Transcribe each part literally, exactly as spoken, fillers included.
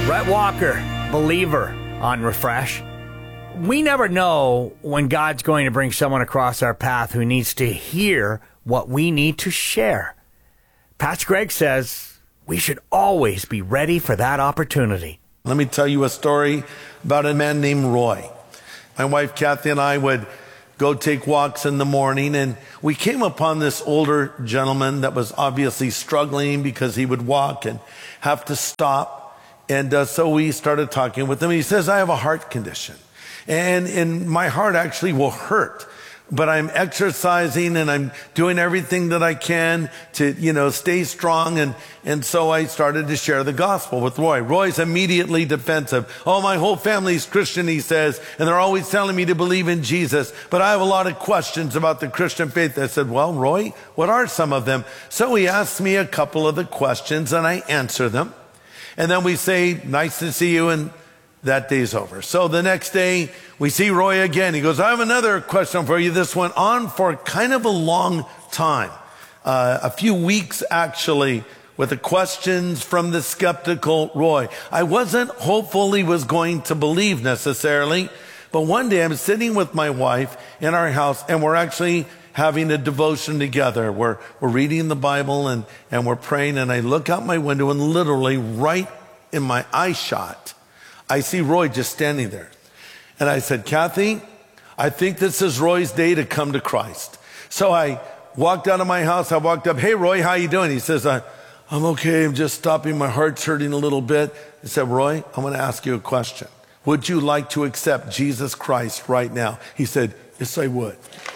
Brett Walker, believer on Refresh. We never know when God's going to bring someone across our path who needs to hear what we need to share. Pastor Greg says we should always be ready for that opportunity. Let me tell you a story about a man named Roy. My wife Kathy and I would go take walks in the morning, and we came upon this older gentleman that was obviously struggling because he would walk and have to stop. And uh, so we started talking with him. He says, I have a heart condition, and, and my heart actually will hurt, but I'm exercising and I'm doing everything that I can to, you know, stay strong. And, and so I started to share the gospel with Roy. Roy's immediately defensive. Oh, my whole family's Christian, he says, and they're always telling me to believe in Jesus, but I have a lot of questions about the Christian faith. I said, well, Roy, what are some of them? So he asked me a couple of the questions and I answer them. And then we say, nice to see you, and that day's over. So the next day, we see Roy again. He goes, I have another question for you. This went on for kind of a long time, uh, a few weeks actually, with the questions from the skeptical Roy. I wasn't hopeful he was going to believe necessarily, but one day I'm sitting with my wife in our house, and we're actually having a devotion together. We're, we're reading the Bible and, and we're praying, and I look out my window, and literally right in my eye shot, I see Roy just standing there. And I said, Kathy, I think this is Roy's day to come to Christ. So I walked out of my house. I walked up, hey, Roy, how you doing? He says, I, I'm okay. I'm just stopping. My heart's hurting a little bit. I said, Roy, I'm going to ask you a question. Would you like to accept Jesus Christ right now? He said, yes, I would.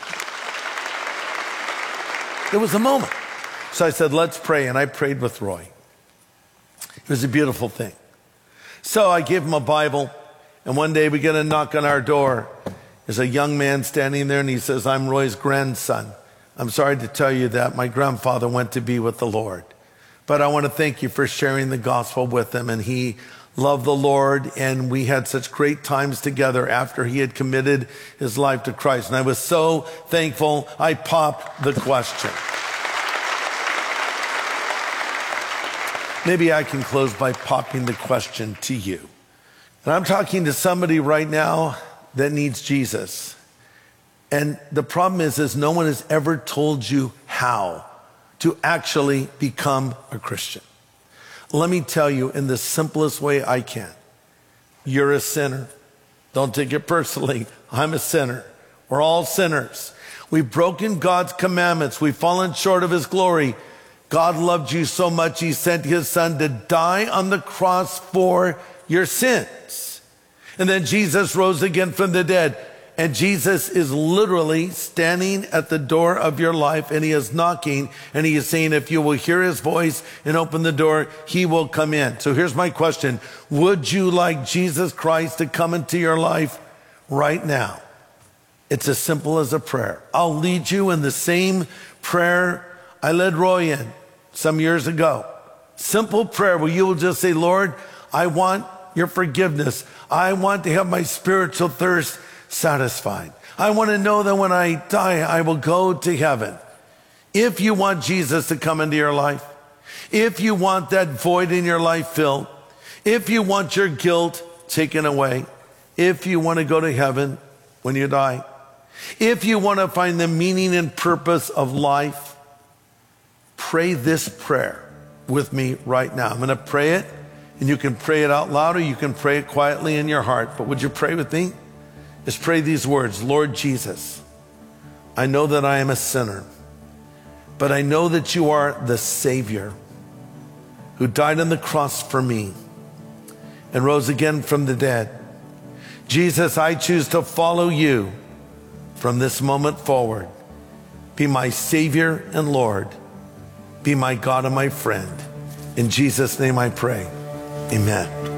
It was a moment. So I said, let's pray. And I prayed with Roy. It was a beautiful thing. So I gave him a Bible. And one day we get a knock on our door. There's a young man standing there, and he says, I'm Roy's grandson. I'm sorry to tell you that my grandfather went to be with the Lord. But I want to thank you for sharing the gospel with him. And he loved the Lord, and we had such great times together after he had committed his life to Christ. And I was so thankful. I popped the question. Maybe I can close by popping the question to you. And I'm talking to somebody right now that needs Jesus. And the problem is, is no one has ever told you how to actually become a Christian. Let me tell you in the simplest way I can. You're a sinner. Don't take it personally. I'm a sinner. We're all sinners. We've broken God's commandments. We've fallen short of his glory. God loved you so much, he sent his son to die on the cross for your sins. And then Jesus rose again from the dead. And Jesus is literally standing at the door of your life, and he is knocking, and he is saying, if you will hear his voice and open the door, he will come in. So here's my question. Would you like Jesus Christ to come into your life right now? It's as simple as a prayer. I'll lead you in the same prayer I led Roy in some years ago. Simple prayer where you will just say, Lord, I want your forgiveness. I want to have my spiritual thirst satisfied. I want to know that when I die, I will go to heaven. If you want Jesus to come into your life, if you want that void in your life filled, if you want your guilt taken away, if you want to go to heaven when you die, if you want to find the meaning and purpose of life, pray this prayer with me right now. I'm going to pray it, and you can pray it out loud or you can pray it quietly in your heart. But would you pray with me? Just pray these words. Lord Jesus, I know that I am a sinner, but I know that you are the Savior who died on the cross for me and rose again from the dead. Jesus, I choose to follow you from this moment forward. Be my Savior and Lord. Be my God and my friend. In Jesus' name I pray. Amen.